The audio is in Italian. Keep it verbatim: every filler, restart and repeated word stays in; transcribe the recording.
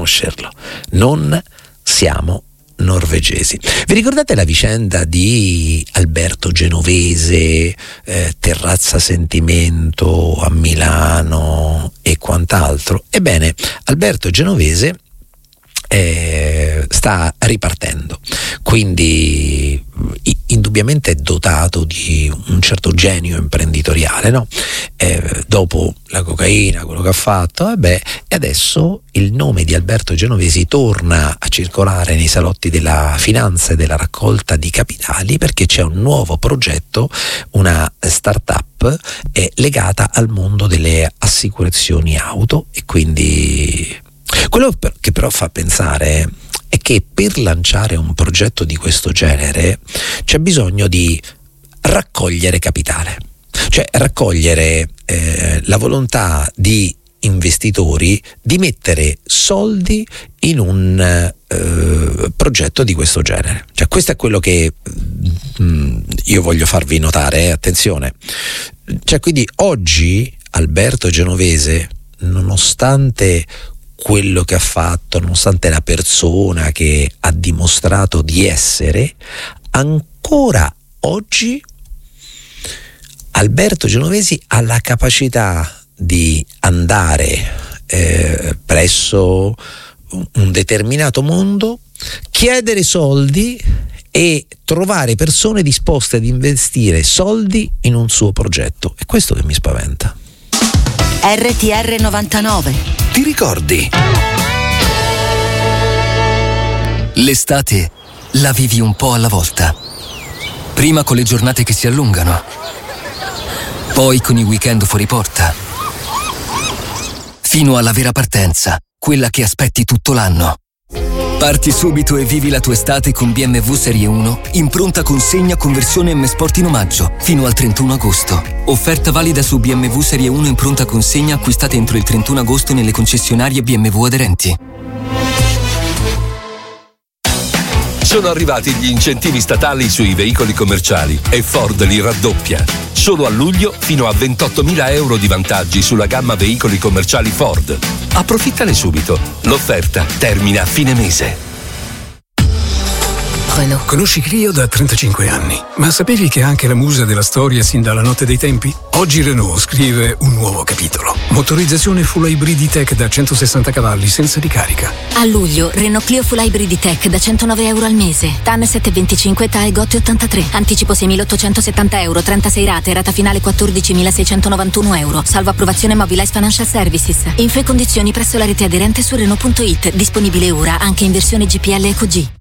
riconoscerlo. Non siamo norvegesi. Vi ricordate la vicenda di Alberto Genovese, eh, Terrazza Sentimento a Milano e quant'altro? Ebbene, Alberto Genovese eh, sta ripartendo, quindi indubbiamente è dotato di un certo genio imprenditoriale, no? Eh, dopo la cocaina, quello che ha fatto, vabbè, e adesso il nome di Alberto Genovesi torna a circolare nei salotti della finanza e della raccolta di capitali, perché c'è un nuovo progetto, una startup eh, legata al mondo delle assicurazioni auto, e quindi quello che però fa pensare è che per lanciare un progetto di questo genere c'è bisogno di raccogliere capitale, cioè raccogliere eh, la volontà di investitori di mettere soldi in un eh, progetto di questo genere. Cioè, questo è quello che mh, io voglio farvi notare, eh, attenzione. Cioè, quindi oggi Alberto Genovese, nonostante quello che ha fatto, nonostante la persona che ha dimostrato di essere, ancora oggi Alberto Genovesi ha la capacità di andare eh, presso un determinato mondo, chiedere soldi e trovare persone disposte ad investire soldi in un suo progetto. È questo che mi spaventa. R T R novantanove. Ti ricordi? L'estate la vivi un po' alla volta. Prima con le giornate che si allungano, poi con i weekend fuori porta, fino alla vera partenza, quella che aspetti tutto l'anno. Parti subito e vivi la tua estate con B M W Serie uno in pronta consegna con versione M Sport in omaggio fino al trentuno agosto. Offerta valida su B M W Serie uno in pronta consegna acquistate entro il trentuno agosto nelle concessionarie B M W aderenti. Sono arrivati gli incentivi statali sui veicoli commerciali e Ford li raddoppia. Solo a luglio fino a ventottomila euro di vantaggi sulla gamma veicoli commerciali Ford. Approfittane subito. L'offerta termina a fine mese. Renault. Conosci Clio da trentacinque anni, ma sapevi che è anche la musa della storia sin dalla notte dei tempi? Oggi Renault scrive un nuovo capitolo. Motorizzazione full hybrid E-Tech da centosessanta cavalli senza ricarica. A luglio Renault Clio full hybrid E-Tech da centonove euro al mese. T A N sette virgola venticinque, T A E G O T ottantatré. Anticipo seimilaottocentosettanta euro, trentasei rate, rata finale quattordicimilaseicentonovantuno euro. Salvo approvazione Mobilize Financial Services. Info e condizioni presso la rete aderente su Renault punto it. Disponibile ora anche in versione G P L Eco G.